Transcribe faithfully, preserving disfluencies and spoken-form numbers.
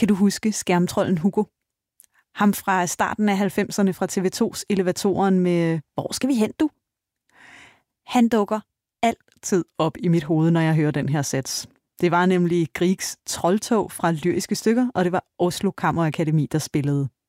Kan du huske skærmtrolden Hugo? Ham fra starten af halvfemserne fra T V to's Elevatoren med "Hvor skal vi hen, du?" Han dukker altid op i mit hoved, når jeg hører den her sats. Det var nemlig Griegs troldtog fra Lyriske Stykker, og det var Oslo Kammerakademi, der spillede.